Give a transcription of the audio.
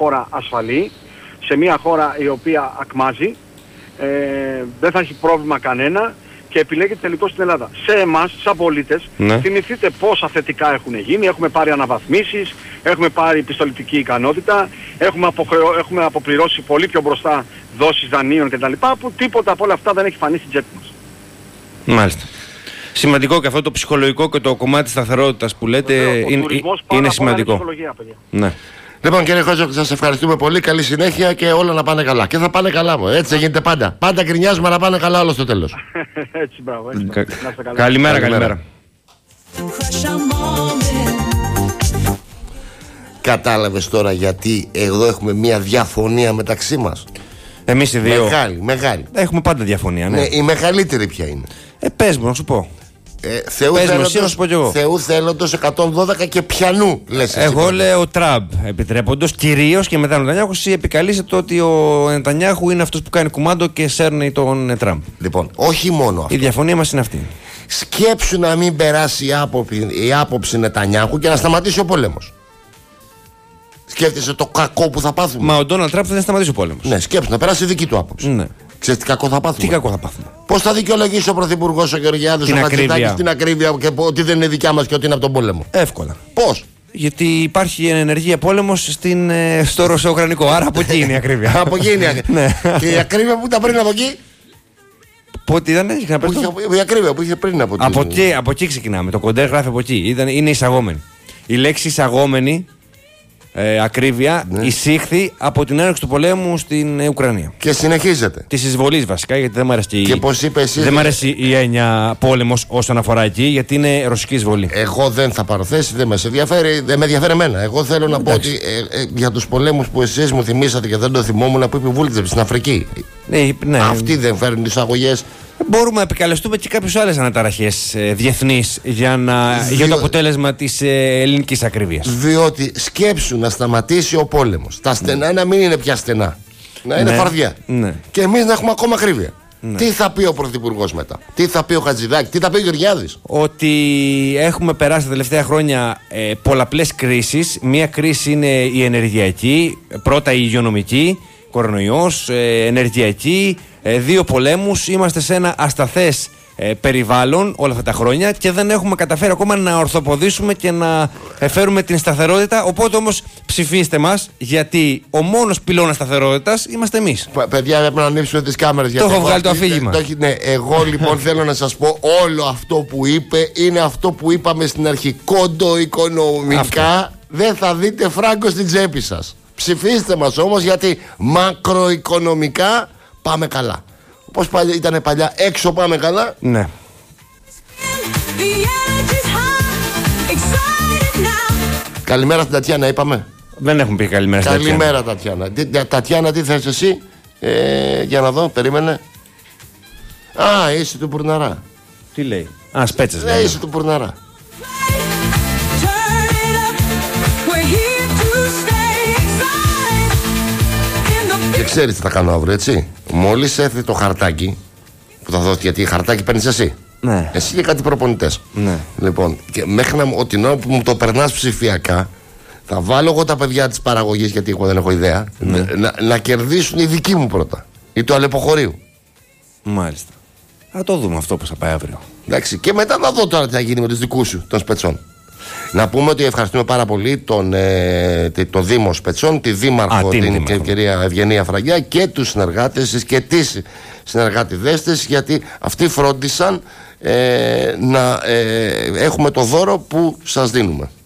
χώρα ασφαλή, σε μια χώρα η οποία ακμάζει, δεν θα έχει πρόβλημα κανένα και επιλέγεται τελικώς στην Ελλάδα. Σε εμάς, σαν πολίτες, θυμηθείτε πόσα θετικά έχουν γίνει, έχουμε πάρει αναβαθμίσεις, έχουμε πάρει πιστοληπτική ικανότητα, έχουμε αποπληρώσει πολύ πιο μπροστά δόσεις δανείων κτλ. Που τίποτα από όλα αυτά δεν έχει φανεί στην τσέπη μας. Μάλιστα. Σημαντικό και αυτό το ψυχολογικό και το κομμάτι της σταθερότητας που λέτε είναι σημαντικό. Ναι. Λοιπόν, κύριε Χόζο, σας ευχαριστούμε πολύ. Καλή συνέχεια και όλα να πάνε καλά. Και θα πάνε καλά μου. Έτσι γίνεται πάντα. Πάντα γκρινιάζουμε να πάνε καλά όλο στο τέλος. Έτσι, μπράβο. Καλημέρα. Κατάλαβες τώρα γιατί εδώ έχουμε μια διαφωνία μεταξύ μας? Εμείς οι δύο. Μεγάλη. Έχουμε πάντα διαφωνία, ναι. Η μεγαλύτερη ποια είναι? Πες μου, να σου πω. Θεού θέλοντος 112 και πιανού λες εσύ? Εγώ λέω Τραμπ επιτρέποντος κυρίως, και μετά ο Νετανιάχου. Εσύ επικαλείσαι ότι ο Νετανιάχου είναι αυτός που κάνει κουμάντο και σέρνει τον Τραμπ. Λοιπόν, όχι μόνο αυτό. Η διαφωνία μας είναι αυτή. Σκέψου να μην περάσει η άποψη Νετανιάχου και να σταματήσει ο πόλεμος. Σκέφτεσαι το κακό που θα πάθουμε? Μα ο Ντόναλντ Τραμπ δεν θα σταματήσει ο πόλεμος. Ναι, σκέψου να περάσει η δική του άποψη. Ναι. Ξέρεις τι κακό θα πάθουμε? Τι κακό θα πάθουμε? Πώς θα δικαιολογήσει ο Πρωθυπουργός ο Γεωργιάδης ο Χατζηδάκης την ακρίβεια και ότι δεν είναι δικιά μας και ότι είναι από τον πόλεμο? Εύκολα. Πώς? Γιατί υπάρχει ενεργεία πόλεμος στο Ρωσο-Ουκρανικό. Άρα από εκεί είναι η ακρίβεια. Από εκεί είναι η ακρίβεια. Και η ακρίβεια που ήταν πριν από εκεί? Πότε ήταν, η ακρίβεια που είχε πριν από εκεί. Από εκεί ξεκινάμε. Το κοντέρ γράφει από εκεί. Είναι εισαγόμενη. Η λέξη εισαγόμενη, ακρίβεια, εισήχθη από την έναρξη του πολέμου στην Ουκρανία. Και συνεχίζεται. Τη εισβολή βασικά, γιατί δεν μου αρέσει και πώς είπε εσύ, δεν μου αρέσει η έννοια πόλεμος όσον αφορά εκεί, γιατί είναι ρωσική εισβολή. Εγώ δεν θα πάρω θέση, δεν με ενδιαφέρει εμένα. Εγώ θέλω να πω ότι για τους πολέμους που εσείς μου θυμήσατε και δεν το θυμόμουν, που είπε Βούλτεψ στην Αφρική. Ναι. Αυτοί δεν φέρνουν εισαγωγές. Μπορούμε να επικαλεστούμε και κάποιες άλλες αναταραχές διεθνείς για το αποτέλεσμα της ελληνικής ακρίβειας. Διότι σκέψου να σταματήσει ο πόλεμος, τα στενά να μην είναι πια στενά, να είναι φαρδιά, και εμείς να έχουμε ακόμα ακρίβεια. Τι θα πει ο Πρωθυπουργός μετά? Τι θα πει ο Χατζηδάκης? Τι θα πει ο Γεωργιάδης? Ότι έχουμε περάσει τα τελευταία χρόνια πολλαπλές κρίσεις. Μία κρίση είναι η ενεργειακή, πρώτα η υγειονομική, κορονοϊός, ενεργειακή, 2 πολέμους. Είμαστε σε ένα ασταθές περιβάλλον όλα αυτά τα χρόνια και δεν έχουμε καταφέρει ακόμα να ορθοποδήσουμε και να φέρουμε την σταθερότητα. Οπότε όμως ψηφίστε μας, γιατί ο μόνος πυλώνας σταθερότητας είμαστε εμείς. Παιδιά, πρέπει να ανοίξουμε τις κάμερες. Το έχω βγάλει το αφήγημα. Ναι, εγώ λοιπόν θέλω να σας πω, όλο αυτό που είπε είναι αυτό που είπαμε στην αρχή. Κοντοοικονομικά δεν θα δείτε φράγκο στην τσέπη σας. Ψηφίστε μας όμως, γιατί μακροοικονομικά πάμε καλά. Πώς ήταν παλιά, έξω πάμε καλά. Ναι. Καλημέρα στην Τατιάνα, είπαμε. Δεν έχουμε πει καλημέρα στην Τατιάνα. Καλημέρα, Τατιάνα. Τατιάνα, τι θες εσύ? Για να δω, περίμενε. Είσαι του Πουρναρά. Τι λέει? Σπέτσες λέει. Είσαι του Πουρναρά. Και ξέρεις τι θα κάνω αύριο, έτσι? Μόλις έρθει το χαρτάκι που θα δώσει, γιατί χαρτάκι παίρνεις εσύ. Ναι. Εσύ και κάτι προπονητές. Ναι. Λοιπόν, και μέχρι την ώρα που μου το περνάς ψηφιακά, θα βάλω εγώ τα παιδιά της παραγωγής, γιατί εγώ δεν έχω ιδέα, να κερδίσουν οι δικοί μου πρώτα. Ή του Αλεποχωρίου. Μάλιστα. Θα το δούμε αυτό πώς θα πάει αύριο. Εντάξει, και μετά να δω τώρα τι θα γίνει με τους δικούς σου, των Σπετσών. Να πούμε ότι ευχαριστούμε πάρα πολύ το Δήμο Σπετσών, τη Δήμαρχο, την κυρία Ευγενία Φραγκιά, και τους συνεργάτες και τις συνεργάτηδές της, γιατί αυτοί φρόντισαν να έχουμε το δώρο που σας δίνουμε.